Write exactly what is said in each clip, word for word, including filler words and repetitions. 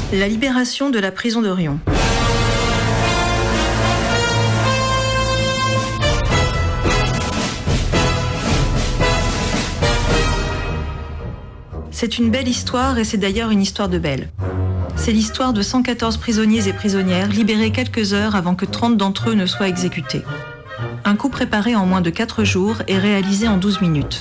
La libération de la prison de Riom. C'est une belle histoire et c'est d'ailleurs une histoire de belle. C'est l'histoire de cent quatorze prisonniers et prisonnières libérés quelques heures avant que trente d'entre eux ne soient exécutés. Un coup préparé en moins de quatre jours et réalisé en douze minutes.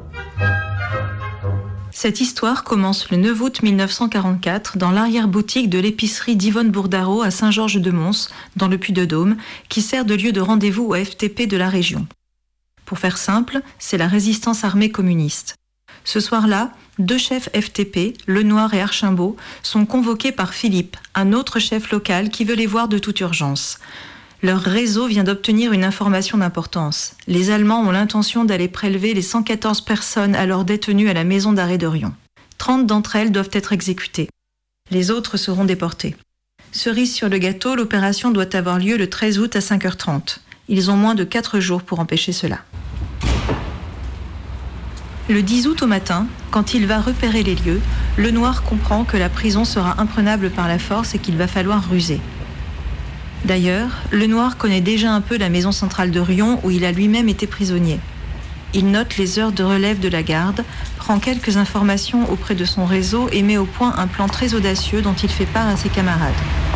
Cette histoire commence le neuf août mille neuf cent quarante-quatre dans l'arrière-boutique de l'épicerie d'Yvonne Bourdaro à Saint-Georges-de-Mons, dans le Puy-de-Dôme, qui sert de lieu de rendez-vous au F T P de la région. Pour faire simple, c'est la résistance armée communiste. Ce soir-là, deux chefs F T P, Lenoir et Archimbault, sont convoqués par Philippe, un autre chef local qui veut les voir de toute urgence. Leur réseau vient d'obtenir une information d'importance. Les Allemands ont l'intention d'aller prélever les cent quatorze personnes alors détenues à la maison d'arrêt de Riom. trente d'entre elles doivent être exécutées. Les autres seront déportées. Cerise sur le gâteau, l'opération doit avoir lieu le treize août à cinq heures trente. Ils ont moins de quatre jours pour empêcher cela. Le dix août au matin, quand il va repérer les lieux, Lenoir comprend que la prison sera imprenable par la force et qu'il va falloir ruser. D'ailleurs, Lenoir connaît déjà un peu la maison centrale de Riom où il a lui-même été prisonnier. Il note les heures de relève de la garde, prend quelques informations auprès de son réseau et met au point un plan très audacieux dont il fait part à ses camarades.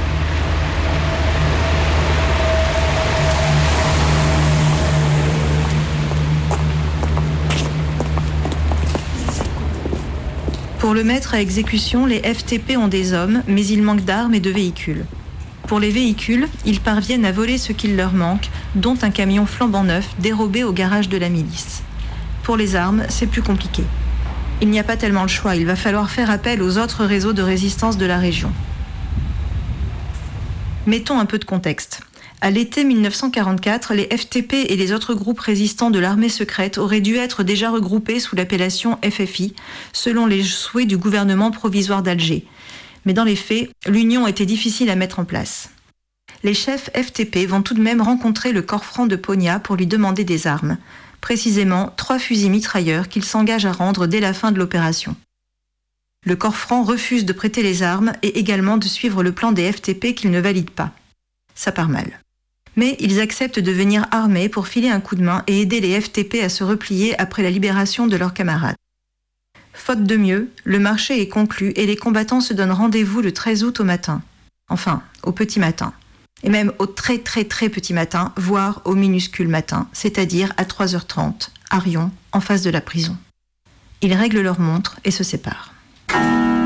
Pour le mettre à exécution, les F T P ont des hommes, mais il manque d'armes et de véhicules. Pour les véhicules, ils parviennent à voler ce qu'il leur manque, dont un camion flambant neuf dérobé au garage de la milice. Pour les armes, c'est plus compliqué. Il n'y a pas tellement le choix, il va falloir faire appel aux autres réseaux de résistance de la région. Mettons un peu de contexte. À l'été mille neuf cent quarante-quatre, les F T P et les autres groupes résistants de l'armée secrète auraient dû être déjà regroupés sous l'appellation F F I, selon les souhaits du gouvernement provisoire d'Alger. Mais dans les faits, l'union était difficile à mettre en place. Les chefs F T P vont tout de même rencontrer le corps franc de Ponia pour lui demander des armes. Précisément, trois fusils mitrailleurs qu'il s'engage à rendre dès la fin de l'opération. Le corps franc refuse de prêter les armes et également de suivre le plan des F T P qu'il ne valide pas. Ça part mal. Mais ils acceptent de venir armés pour filer un coup de main et aider les F T P à se replier après la libération de leurs camarades. Faute de mieux, le marché est conclu et les combattants se donnent rendez-vous le treize août au matin. Enfin, au petit matin. Et même au très très très petit matin, voire au minuscule matin, c'est-à-dire à trois heures trente, à Riom, en face de la prison. Ils règlent leur montre et se séparent.